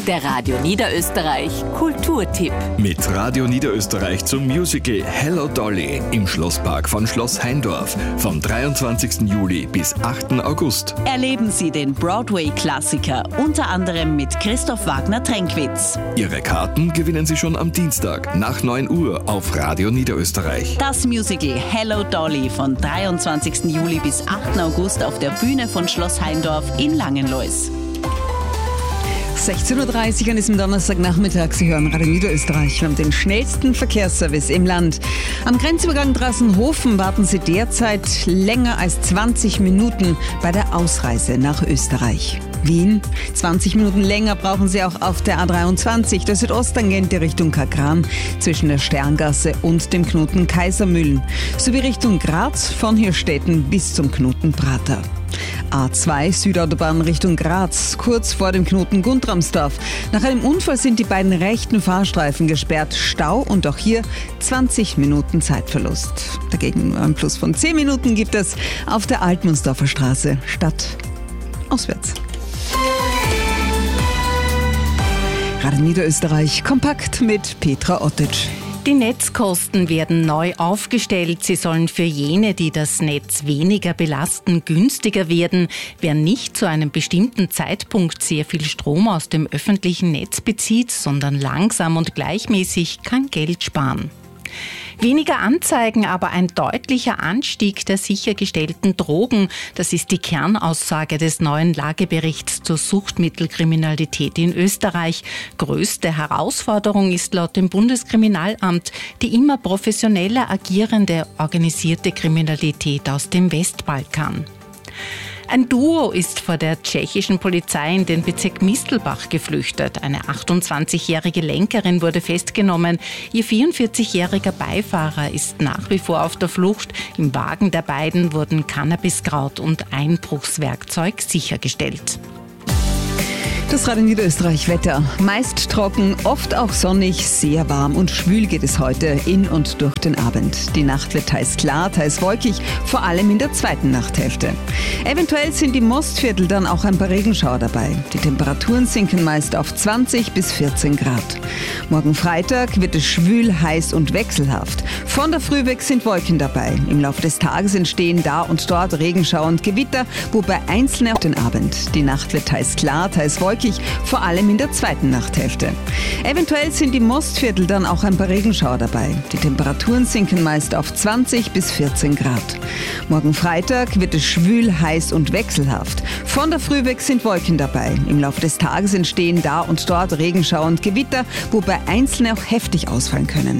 Der Radio Niederösterreich Kulturtipp. Mit Radio Niederösterreich zum Musical Hello Dolly im Schlosspark von Schloss Heindorf vom 23. Juli bis 8. August. Erleben Sie den Broadway-Klassiker, unter anderem mit Christoph Wagner-Trenkwitz. Ihre Karten gewinnen Sie schon am Dienstag nach 9 Uhr auf Radio Niederösterreich. Das Musical Hello Dolly von 23. Juli bis 8. August auf der Bühne von Schloss Heindorf in Langenlois. 16.30 Uhr an diesem Donnerstagnachmittag. Sie hören Radio Niederösterreich. Wir haben den schnellsten Verkehrsservice im Land. Am Grenzübergang Drassenhofen warten Sie derzeit länger als 20 Minuten bei der Ausreise nach Österreich. Wien, 20 Minuten länger brauchen Sie auch auf der A23, der Südosttangente Richtung Kakran, zwischen der Sterngasse und dem Knoten Kaisermühlen, sowie Richtung Graz von Hirstetten bis zum Knoten Prater. A2 Südautobahn Richtung Graz, kurz vor dem Knoten Guntramsdorf. Nach einem Unfall sind die beiden rechten Fahrstreifen gesperrt. Stau und auch hier 20 Minuten Zeitverlust. Dagegen ein Plus von 10 Minuten gibt es auf der Altmundsdorfer Straße stadtauswärts. Radio Niederösterreich kompakt mit Petra Ottic. Die Netzkosten werden neu aufgestellt. Sie sollen für jene, die das Netz weniger belasten, günstiger werden. Wer nicht zu einem bestimmten Zeitpunkt sehr viel Strom aus dem öffentlichen Netz bezieht, sondern langsam und gleichmäßig, kann Geld sparen. Weniger Anzeigen, aber ein deutlicher Anstieg der sichergestellten Drogen. Das ist die Kernaussage des neuen Lageberichts zur Suchtmittelkriminalität in Österreich. Größte Herausforderung ist laut dem Bundeskriminalamt die immer professioneller agierende organisierte Kriminalität aus dem Westbalkan. Ein Duo ist vor der tschechischen Polizei in den Bezirk Mistelbach geflüchtet. Eine 28-jährige Lenkerin wurde festgenommen. Ihr 44-jähriger Beifahrer ist nach wie vor auf der Flucht. Im Wagen der beiden wurden Cannabiskraut und Einbruchswerkzeug sichergestellt. Das Radio Niederösterreich Wetter. Meist trocken, oft auch sonnig, sehr warm und schwül geht es heute in und durch den Abend. Die Nacht wird teils klar, teils wolkig, vor allem in der zweiten Nachthälfte. Eventuell sind im Mostviertel dann auch ein paar Regenschauer dabei. Die Temperaturen sinken meist auf 20 bis 14 Grad. Morgen Freitag wird es schwül, heiß und wechselhaft. Von der Früh weg sind Wolken dabei. Im Laufe des Tages entstehen da und dort Regenschauer und Gewitter, wobei einzelne auf den Abend. Die Nacht wird teils klar, teils wolkig, vor allem in der zweiten Nachthälfte. Eventuell sind im Mostviertel dann auch ein paar Regenschauer dabei. Die Temperaturen sinken meist auf 20 bis 14 Grad. Morgen Freitag wird es schwül, heiß und wechselhaft. Von der Früh weg sind Wolken dabei. Im Laufe des Tages entstehen da und dort Regenschauer und Gewitter, wobei einzelne auch heftig ausfallen können.